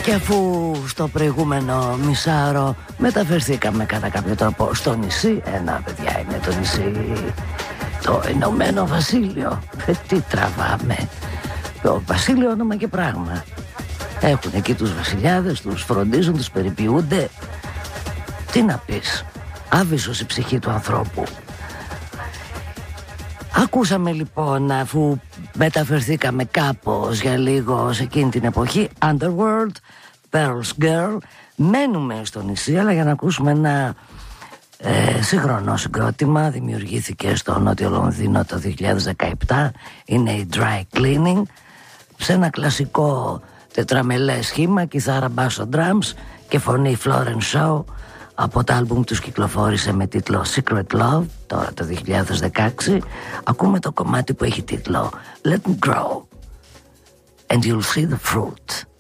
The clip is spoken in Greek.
Και αφού στο προηγούμενο μισάωρο μεταφερθήκαμε κατά κάποιο τρόπο στο νησί, παιδιά, είναι το νησί το Ηνωμένο Βασίλειο. Τι τραβάμε. Το Βασίλειο όνομα και πράγμα. Έχουν εκεί τους βασιλιάδες, τους φροντίζουν, τους περιποιούνται. Τι να πεις, άβυσσος η ψυχή του ανθρώπου. Ακούσαμε λοιπόν, αφού μεταφερθήκαμε κάπως για λίγο σε εκείνη την εποχή, Underworld, Pearl's Girl. Μένουμε στο νησί, αλλά για να ακούσουμε ένα σύγχρονο συγκρότημα. Δημιουργήθηκε στο Νότιο Λονδίνο το 2017. Είναι η Dry Cleaning, σε ένα κλασικό τετραμελές σχήμα, κιθάρα, μπάσο, drums και φωνή Florence Shaw. Από το άλμπουμ τους κυκλοφόρησε με τίτλο Secret Love τώρα το 2016. Ακούμε το κομμάτι που έχει τίτλο Let Me Grow and You'll See the Fruit.